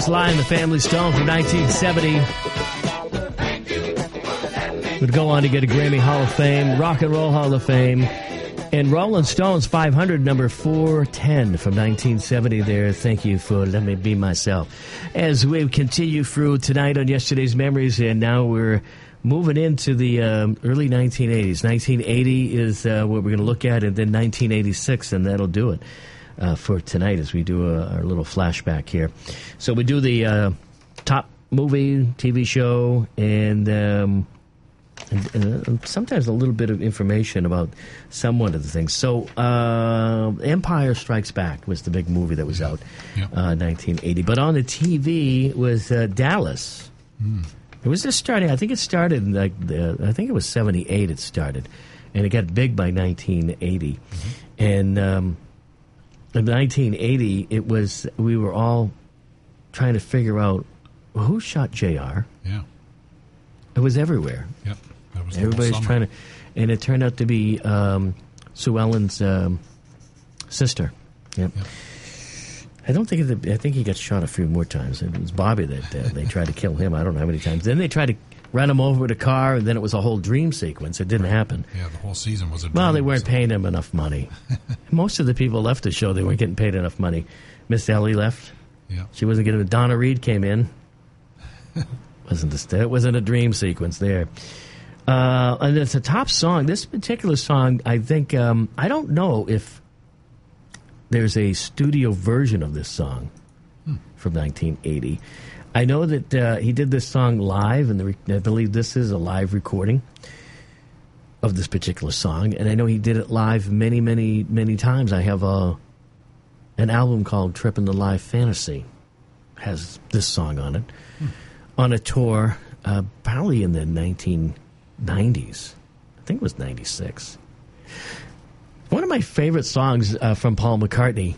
Sly and the Family Stone from 1970. Would go on to get a Grammy Hall of Fame, Rock and Roll Hall of Fame, and Rolling Stones 500, number 410 from 1970 there. Thank you for letting me be myself. As we continue through tonight on Yesterday's Memories, and now we're moving into the early 1980s. 1980 is what we're going to look at, and then 1986, and that'll do it for tonight as we do our little flashback here. So we do the top movie, TV show, and sometimes a little bit of information about somewhat of the things. So Empire Strikes Back was the big movie that was out 1980. But on the TV was Dallas. It was just starting. I think it started in I think it was 78 it started. And it got big by 1980. And in 1980, we were all trying to figure out who shot JR. Yeah. It was everywhere. Yep. That was everybody's trying to, and it turned out to be Sue Ellen's sister. Yep. I think he got shot a few more times. It was Bobby that they tried to kill him. I don't know how many times. Then they tried to run him over with a car, and then it was a whole dream sequence. It didn't happen. Yeah, the whole season was a dream. Well, they weren't paying him enough money. Most of the people left the show. They weren't getting paid enough money. Miss Ellie left. Yeah. She wasn't getting. Donna Reed came in. It wasn't a dream sequence there. And it's a top song. This particular song, I think, I don't know if there's a studio version of this song from 1980. I know that he did this song live, and I believe this is a live recording of this particular song. And I know he did it live many, many, many times. I have an album called Trippin' the Live Fantasy. Has this song on it. On a tour, probably in the 1990s. I think it was 96. One of my favorite songs from Paul McCartney,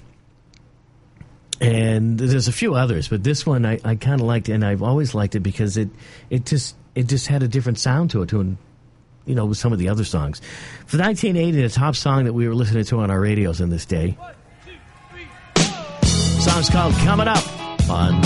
and there's a few others, but this one I kind of liked, and I've always liked it because it just had a different sound to it, with some of the other songs. For 1980, the top song that we were listening to on our radios in this day, 1, 2, 3, 4. Song's called "Coming Up" on